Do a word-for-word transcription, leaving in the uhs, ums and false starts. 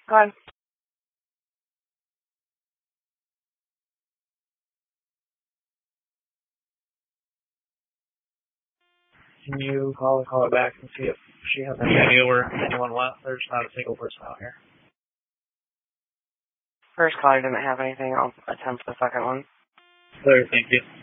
Go ahead. Can you call and call it back and see if she has any idea where anyone went? There's not a single person out here. First caller didn't have anything. I'll attempt the second one. Clear, thank you.